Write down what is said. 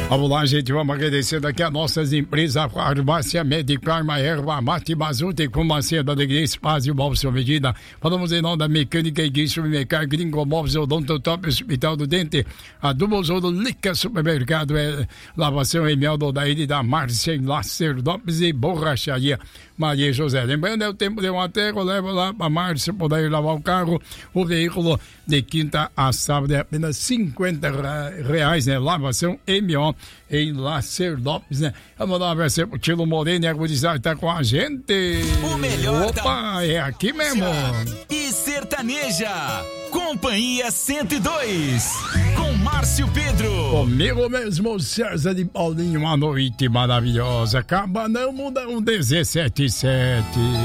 Vamos lá, gente, vamos agradecendo aqui a nossas empresas, a Farmácia Medicar, Erva Mate Bazuta e Fumacinha da Alegria, Espaço e Móveis Sua Medida. Falamos em nome da Mecânica e Guia Supermercado, Gringo Móveis, Odontotop, Hospital do Dente, a Dubozoro, Lica Supermercado, Lavação e Mel do Daíde da Márcia, Lacerdopes e Borracharia Maria José. Lembrando, é o tempo de um aterro, leva lá para Márcia poder lavar o carro, o veículo de quinta a sábado é apenas R$50, né? Lavação MO em Lacerdopes, né? Vamos dar uma versão pro Tilo Moreno e a Gurizada tá com a gente. O melhor Opa, é aqui mesmo. E sertaneja, Companhia 102, com Márcio Pedro. Comigo mesmo, César de Paulinho, uma noite maravilhosa. Acaba não, muda 117.7.